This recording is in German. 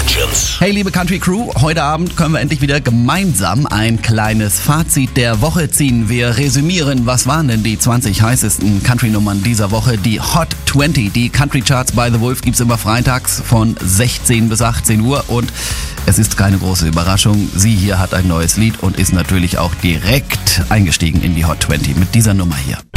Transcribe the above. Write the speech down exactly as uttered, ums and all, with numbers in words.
Legends. Hey liebe Country Crew, heute Abend können wir endlich wieder gemeinsam ein kleines Fazit der Woche ziehen. Wir resümieren, was waren denn die zwanzig heißesten Country-Nummern dieser Woche. Die Hot zwanzig, die Country Charts by The Wolf gibt's immer freitags von sechzehn bis achtzehn Uhr und es ist keine große Überraschung. Sie hier hat ein neues Lied und ist natürlich auch direkt eingestiegen in die Hot zwanzig mit dieser Nummer hier.